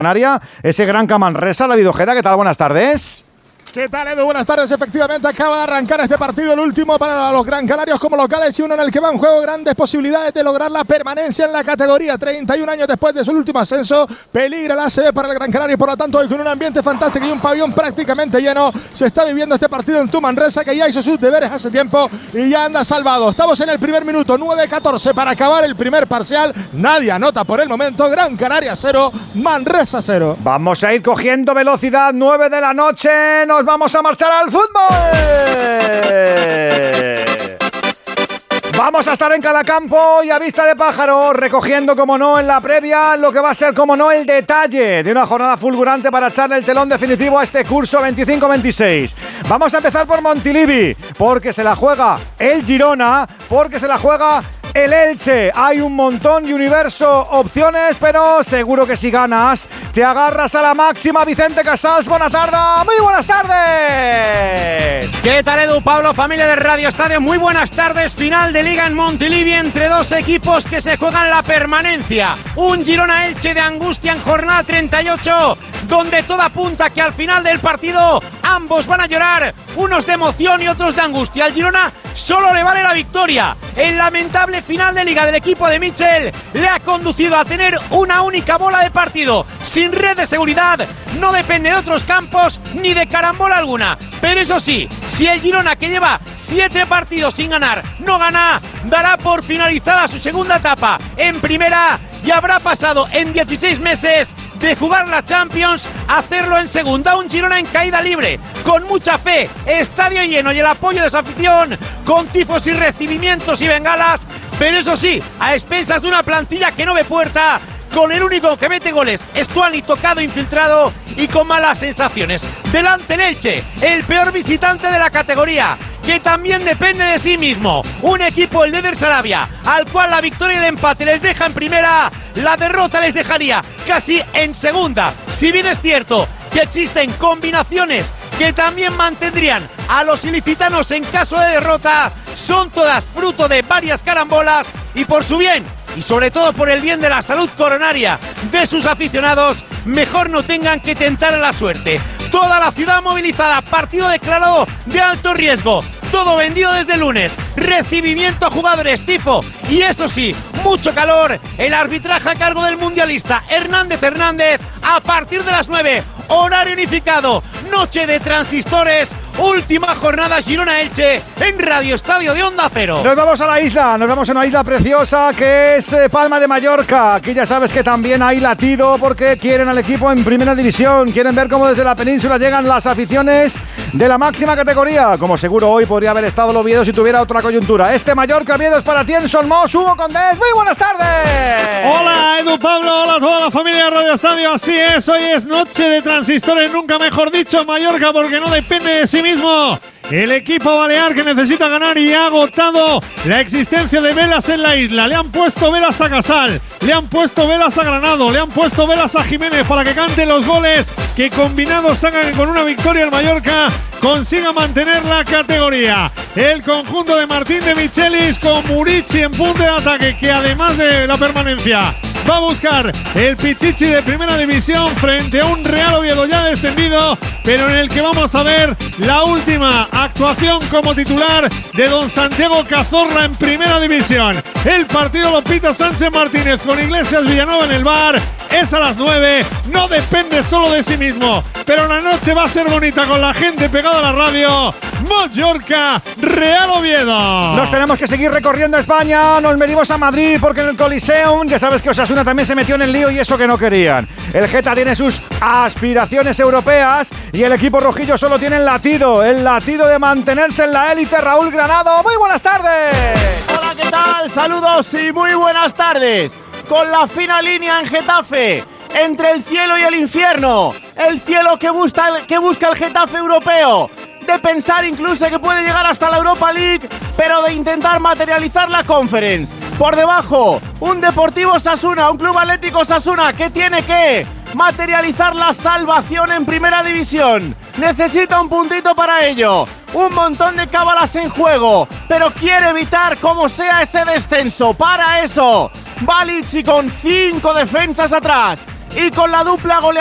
Canaria, ese Gran Manresa. David Ojeda, ¿qué tal? Buenas tardes. ¿Qué tal, Edu? Buenas tardes. Efectivamente, acaba de arrancar este partido, el último para los Gran Canarios como locales y uno en el que va en juego grandes posibilidades de lograr la permanencia en la categoría. 31 años después de su último ascenso, peligra la ACB para el Gran Canaria y por lo tanto hoy con un ambiente fantástico y un pabellón prácticamente lleno, se está viviendo este partido en Manresa, que ya hizo sus deberes hace tiempo y ya anda salvado. Estamos en el primer minuto, 9-14 para acabar el primer parcial. Nadie anota por el momento. Gran Canaria 0, Manresa 0. Vamos a ir cogiendo velocidad, 9 de la noche. Nos vamos a marchar al fútbol. Vamos a estar en cada campo y a vista de pájaro, recogiendo, como no, en la previa lo que va a ser, como no, el detalle de una jornada fulgurante para echarle el telón definitivo a este curso 25-26. Vamos a empezar por Montilivi, porque se la juega el Girona, porque se la juega el Elche. Hay un montón de universo opciones, pero seguro que si ganas te agarras a la máxima. Vicente Casals, buenas tardes. Muy buenas tardes. ¿Qué tal, Edu, Pablo, familia de Radio Estadio? Muy buenas tardes. Final de Liga en Montilivi entre dos equipos que se juegan la permanencia. Un Girona-Elche de angustia en jornada 38, donde todo apunta que al final del partido ambos van a llorar, unos de emoción y otros de angustia. Al Girona solo le vale la victoria. El lamentable final de Liga del equipo de Michel le ha conducido a tener una única bola de partido, sin red de seguridad, no depende de otros campos ni de carambola alguna. Pero eso sí, si el Girona, que lleva 7 partidos sin ganar, no gana, dará por finalizada su segunda etapa en primera y habrá pasado en 16 meses de jugar la Champions a hacerlo en segunda. Un Girona en caída libre, con mucha fe, estadio lleno y el apoyo de su afición, con tifos y recibimientos y bengalas, pero eso sí, a expensas de una plantilla que no ve puerta, con el único que mete goles, Stuani, tocado, infiltrado y con malas sensaciones. Delante el Elche, el peor visitante de la categoría, que también depende de sí mismo. Un equipo, el de Eder Sarabia, al cual la victoria y el empate les deja en primera, la derrota les dejaría casi en segunda. Si bien es cierto que existen combinaciones que también mantendrían a los ilicitanos en caso de derrota, son todas fruto de varias carambolas y por su bien, y sobre todo por el bien de la salud coronaria de sus aficionados, mejor no tengan que tentar a la suerte. Toda la ciudad movilizada, partido declarado de alto riesgo, todo vendido desde el lunes, recibimiento a jugadores, tifo y eso sí, mucho calor. El arbitraje a cargo del mundialista Hernández a partir de las 9, horario unificado, noche de transistores. Última jornada Girona-Elche en Radio Estadio de Onda Cero. Nos vamos a la isla, nos vamos a una isla preciosa que es Palma de Mallorca. Aquí ya sabes que también hay latido porque quieren al equipo en primera división. Quieren ver cómo desde la península llegan las aficiones de la máxima categoría. Como seguro hoy podría haber estado el Oviedo si tuviera otra coyuntura. Este Mallorca-Oviedo es para ti en Solmos. Hugo Condés, muy buenas tardes. Hola Edu, Pablo, hola a toda la familia de Radio Estadio. Así es, hoy es noche de transistores, nunca mejor dicho, Mallorca, porque no depende de sí mismo. El equipo balear que necesita ganar y ha agotado la existencia de velas en la isla. Le han puesto velas a Casal, le han puesto velas a Granado, le han puesto velas a Jiménez para que cante los goles que combinados hagan que con una victoria el Mallorca consiga mantener la categoría. El conjunto de Martín de Michelis con Murici en punto de ataque, que además de la permanencia va a buscar el Pichichi de primera división frente a un Real Oviedo ya descendido, pero en el que vamos a ver la última actuación como titular de don Santiago Cazorla en primera división. El partido lo pita Sánchez Martínez con Iglesias Villanueva en el bar. Es a las 9, no depende solo de sí mismo, pero la noche va a ser bonita con la gente pegada a la radio. Mallorca, Real Oviedo. Nos tenemos que seguir recorriendo España, nos medimos a Madrid porque en el Coliseum, ya sabes que Osasuna también se metió en el lío y eso que no querían. El Geta tiene sus aspiraciones europeas y el equipo rojillo solo tiene el latido de mantenerse en la élite. Raúl Granado, muy buenas tardes. Hola, ¿qué tal? Saludos y muy buenas tardes. Con la fina línea en Getafe, entre el cielo y el infierno. El cielo que busca el Getafe europeo. De pensar incluso que puede llegar hasta la Europa League, pero de intentar materializar la Conference. Por debajo, un Deportivo Osasuna, un Club Atlético Osasuna que tiene que materializar la salvación en primera división. Necesita un puntito para ello. Un montón de cábalas en juego, pero quiere evitar como sea ese descenso. Para eso, Balici con 5 defensas atrás. y con la dupla goleadora